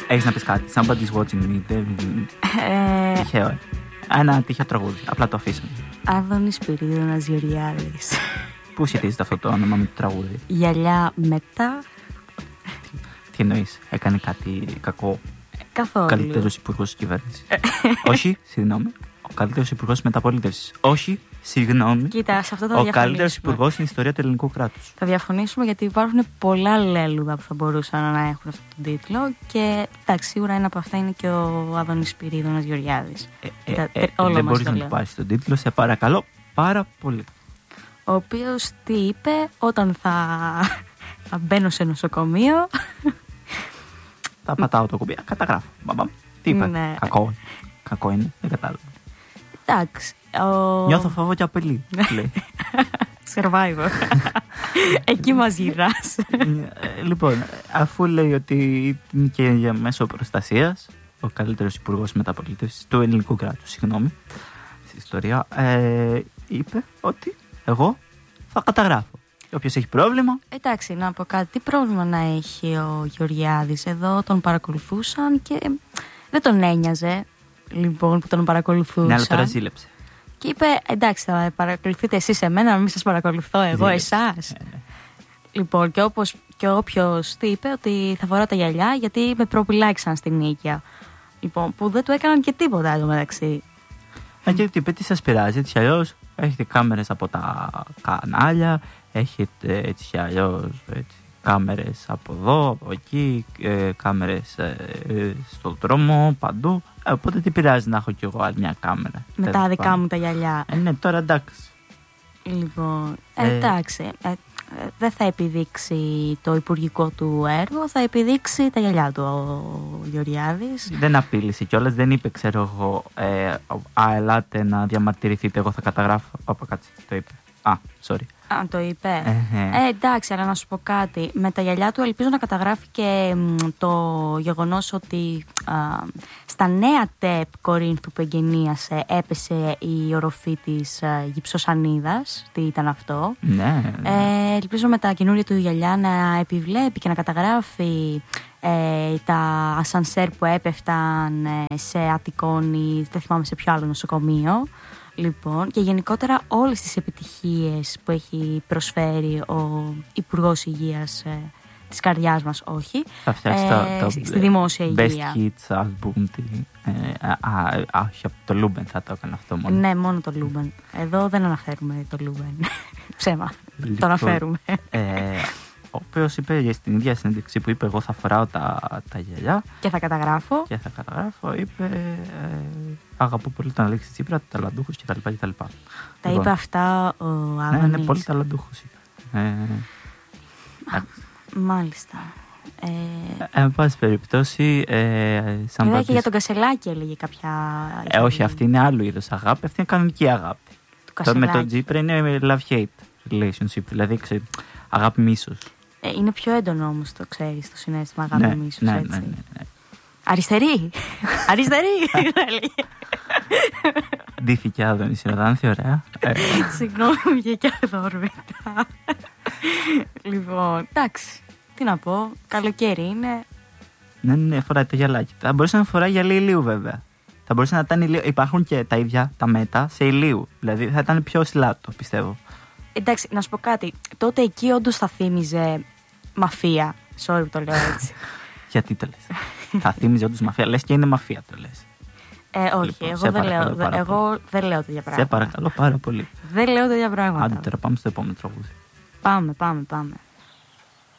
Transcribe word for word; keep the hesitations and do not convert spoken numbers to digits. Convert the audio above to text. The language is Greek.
Έχεις να πεις κάτι? Somebody's watching me. Ε, Τυχαίο. Ένα τυχαίο τραγούδι. Απλά το αφήσαμε. Άδωνης Πυρίδωνας Γεωργιάδης. Πού σχετίζεται αυτό το όνομα με το τραγούδι? Γυαλιά μετά. Τι εννοείς? Έκανε κάτι κακό? Καθόλου. Ο καλύτερος υπουργός της κυβέρνησης. Όχι, συγγνώμη. Ο καλύτερος υπουργός της μεταπολίτευσης. Όχι, συγγνώμη. Κοίτα, σε αυτό θα Ο διαφωνήσουμε. καλύτερος υπουργός στην ιστορία του ελληνικού κράτους. Θα διαφωνήσουμε γιατί υπάρχουν πολλά λέλουδα που θα μπορούσαν να έχουν αυτόν τον τίτλο και εντάξει, σίγουρα ένα από αυτά είναι και ο Άδωνης Πυρίδωνας Γεωργιάδης. Ε, Τα- ε, τε- ε, όλο δεν μας μπορείς το να λέω. του πάρεις τον τίτλο, σε παρακαλώ πάρα πολύ. Ο οποίος τι είπε όταν θα, θα μπαίνω σε νοσοκομείο. Θα πατάω το κουμπί. Καταγράφω. Μπαμπαμ. Τι είπε? Ναι. Κακό. Κακό είναι. Δεν κατάλαβα. Εντάξει. Ο... Νιώθω φόβο και απειλή. λέει. Survivor. Εκεί μας γυρνάς. Ε, λοιπόν, αφού λέει ότι είναι και για μέσω προστασίας, ο καλύτερος υπουργός μεταπολίτευσης του ελληνικού κράτους, συγγνώμη, στην ιστορία, ε, είπε ότι εγώ θα καταγράφω. Και όποιος έχει πρόβλημα. Εντάξει, να πω κάτι. Τι πρόβλημα να έχει ο Γεωργιάδης? Εδώ τον παρακολουθούσαν και δεν τον ένοιαζε, λοιπόν, που τον παρακολουθούσαν. Ναι, αλλά τώρα ζήλεψε. Και είπε, εντάξει, θα παρακολουθείτε εσείς εμένα, να μην σας παρακολουθώ εγώ Ζήλεψε. εσάς. Ε, ναι. Λοιπόν, και, όπως, και όποιος τι είπε, ότι θα φοράω τα γυαλιά γιατί με προπυλάξαν στην οίκια. Λοιπόν, που δεν του έκαναν και τίποτα εδώ μεταξύ. Ε, και τι είπε, τι σας πειράζει, έτσι αλλιώς έχετε κάμερες από τα κανάλια, έχετε έτσι κι αλλιώς έτσι, κάμερες από εδώ, από εκεί, ε, κάμερες ε, ε, στον δρόμο, παντού. Ε, οπότε τι πειράζει να έχω κι εγώ άλλη μια κάμερα? Με τα Τέλος δικά πάντων. μου τα γυαλιά. Ε, ναι, τώρα εντάξει. Λοιπόν, ε, Ε, εντάξει. Ε, ε, δεν θα επιδείξει το υπουργικό του έργο, θα επιδείξει τα γυαλιά του ο Γεωργιάδης. Δεν απείλησε κιόλας, δεν είπε, ξέρω εγώ, ε, α, ελάτε να διαμαρτυρηθείτε, εγώ θα καταγράφω. Όπα, κάτσε, το είπε. Α, sorry. Αν το είπε. Ε, ε. Ε, εντάξει, αλλά να σου πω κάτι. Με τα γυαλιά του ελπίζω να καταγράφει και μ, το γεγονός ότι α, στα νέα ΤΕΠ Κορίνθου που εγκαινίασε έπεσε η οροφή της α, γυψοσανίδας. Τι ήταν αυτό? Ναι. Ε, ελπίζω με τα καινούργια του γυαλιά να επιβλέπει και να καταγράφει ε, τα ασανσέρ που έπεφταν ε, σε Αττικόνη, δεν θυμάμαι σε ποιο άλλο νοσοκομείο. Λοιπόν, και γενικότερα όλες τις επιτυχίες που έχει προσφέρει ο Υπουργός Υγείας ε, της καρδιάς μας, όχι, Θα φτιάξει ε, το, το στη δημόσια υγεία. Best Hits album. Τι, ε, α, α, α, όχι, από το Λούμπεν θα το έκανε αυτό μόνο. Ναι, μόνο το Λούμπεν. Εδώ δεν αναφέρουμε το Λούμπεν. Ψέμα. Λοιπόν, Το αναφέρουμε. Ε, ο οποίος είπε στην ίδια συνέντευξη που είπε εγώ θα φοράω τα, τα γυαλιά Και θα καταγράφω. και θα καταγράφω, είπε ε, αγαπώ πολύ τον Αλέξη Τσίπρα, ταλαντούχος κτλ. κτλ. Τα είπε αυτά ο Ναι, Άδωνης. είναι πολύ ταλαντούχος, είπε. Ε, Μάλιστα. Ε, ε, εν πάση περιπτώσει, ε, σαν βέβαια και πατής- για τον Κασελάκη έλεγε κάποια... Ε, όχι, αυτή είναι άλλου είδους αγάπη, αυτή είναι κανονική αγάπη. Του Το με τον Κασελάκη. Τσίπρα είναι love-hate relationship, δηλαδή ξέρει, αγάπη μίσος. Ε, είναι πιο έντονο όμως, το ξέρεις, το συνέστημα αγάπη Ναι, μίσους, ναι, έτσι. ναι, ναι, ναι. Αριστερή! Αριστερή! Ντύθηκε Άδωνης Ιωδάνθη, ωραία. Ε, Συγγνώμη, βγήκε αδόρμητα. Λοιπόν, εντάξει. Τι να πω, καλοκαίρι είναι. ναι, ναι, φοράει το γυαλάκι. Θα μπορούσε να φοράει γυαλί ηλίου, βέβαια. Θα μπορούσε να ήταν ηλίου. Υπάρχουν και τα ίδια τα μέτα σε ηλίου. Δηλαδή θα ήταν πιο σλάτο, πιστεύω. Εντάξει, να σου πω κάτι. Τότε εκεί όντως θα θύμιζε μαφία. Sorry που το λέω έτσι. Γιατί το λες? Θα θύμιζε όντως μαφία. Λες και είναι μαφία, το λες. Ε, όχι, Λοιπόν, εγώ, σε δεν λέω, παρακαλώ πάρα εγώ δεν λέω τέτοια πράγματα. Σε παρακαλώ πάρα πολύ. Δεν λέω τέτοια πράγματα. Άντε τώρα πάμε στο επόμενο τραγούδι. Πάμε, πάμε, πάμε.